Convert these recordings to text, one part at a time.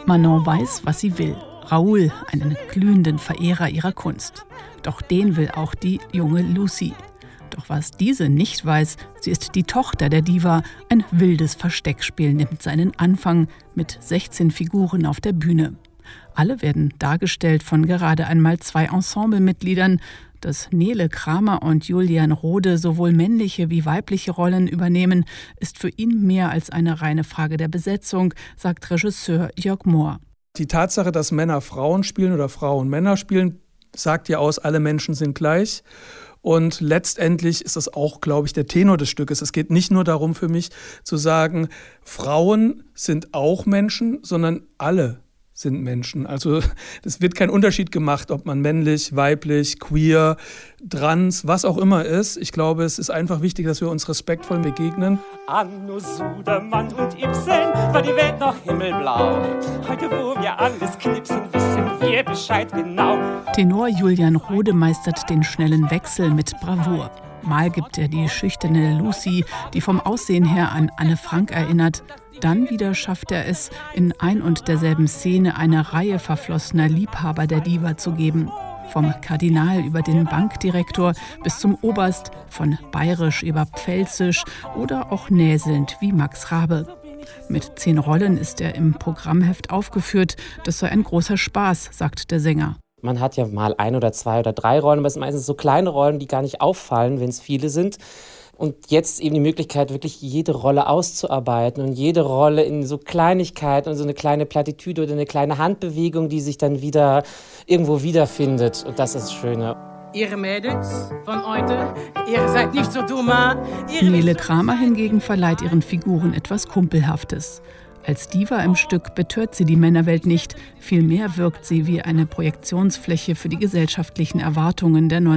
Manon weiß, was sie will. Raoul, einen glühenden Verehrer ihrer Kunst. Doch den will auch die junge Lucy. Doch was diese nicht weiß, sie ist die Tochter der Diva. Ein wildes Versteckspiel nimmt seinen Anfang mit 16 Figuren auf der Bühne. Alle werden dargestellt von gerade einmal 2 Ensemblemitgliedern. Dass Nele Kramer und Julian Rode sowohl männliche wie weibliche Rollen übernehmen, ist für ihn mehr als eine reine Frage der Besetzung, sagt Regisseur Jörg Mohr. Die Tatsache, dass Männer Frauen spielen oder Frauen Männer spielen, sagt ja aus, alle Menschen sind gleich. Und letztendlich ist das auch, glaube ich, der Tenor des Stückes. Es geht nicht nur darum für mich zu sagen, Frauen sind auch Menschen, sondern alle sind Menschen. Also es wird kein Unterschied gemacht, ob man männlich, weiblich, queer, trans, was auch immer ist. Ich glaube, es ist einfach wichtig, dass wir uns respektvoll begegnen. Anno Sudermann und Ibsen war die Welt noch himmelblau. Heute, wo wir alles knipsen, wissen wir Bescheid genau. Tenor Julian Rode meistert den schnellen Wechsel mit Bravour. Mal gibt er die schüchterne Lucy, die vom Aussehen her an Anne Frank erinnert. Dann wieder schafft er es, in ein und derselben Szene eine Reihe verflossener Liebhaber der Diva zu geben. Vom Kardinal über den Bankdirektor bis zum Oberst, von bayerisch über pfälzisch oder auch näselnd wie Max Rabe. Mit 10 Rollen ist er im Programmheft aufgeführt. Das sei ein großer Spaß, sagt der Sänger. Man hat ja mal 1 oder 2 oder 3 Rollen, aber es sind meistens so kleine Rollen, die gar nicht auffallen, wenn es viele sind. Und jetzt eben die Möglichkeit, wirklich jede Rolle auszuarbeiten und jede Rolle in so Kleinigkeiten und so eine kleine Plattitüde oder eine kleine Handbewegung, die sich dann wieder irgendwo wiederfindet. Und das ist das Schöne. Ihre Mädels von heute, ihr seid nicht so dumm. Nele Kramer hingegen verleiht ihren Figuren etwas Kumpelhaftes. Als Diva im Stück betört sie die Männerwelt nicht, vielmehr wirkt sie wie eine Projektionsfläche für die gesellschaftlichen Erwartungen der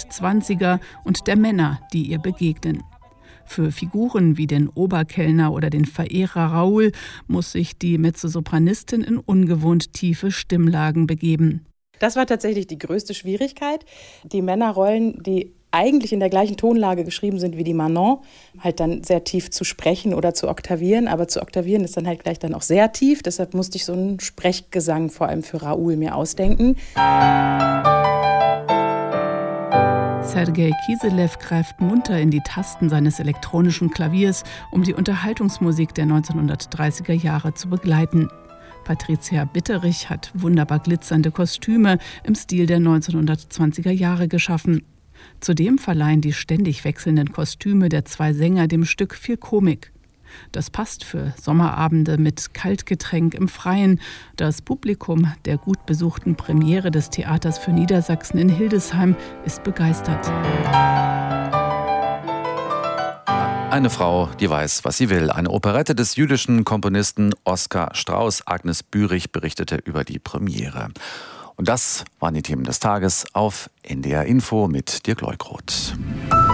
1920er und der Männer, die ihr begegnen. Für Figuren wie den Oberkellner oder den Verehrer Raoul muss sich die Mezzosopranistin in ungewohnt tiefe Stimmlagen begeben. Das war tatsächlich die größte Schwierigkeit. Die Männerrollen, die eigentlich in der gleichen Tonlage geschrieben sind wie die Manon, halt dann sehr tief zu sprechen oder zu oktavieren. Aber zu oktavieren ist dann halt gleich dann auch sehr tief. Deshalb musste ich so einen Sprechgesang vor allem für Raoul mir ausdenken. Sergei Kiselev greift munter in die Tasten seines elektronischen Klaviers, um die Unterhaltungsmusik der 1930er Jahre zu begleiten. Patricia Bitterich hat wunderbar glitzernde Kostüme im Stil der 1920er Jahre geschaffen. Zudem verleihen die ständig wechselnden Kostüme der 2 Sänger dem Stück viel Komik. Das passt für Sommerabende mit Kaltgetränk im Freien. Das Publikum der gut besuchten Premiere des Theaters für Niedersachsen in Hildesheim ist begeistert. Eine Frau, die weiß, was sie will. Eine Operette des jüdischen Komponisten Oskar Strauß. Agnes Bürich berichtete über die Premiere. Und das waren die Themen des Tages auf NDR Info mit Dirk Leukroth.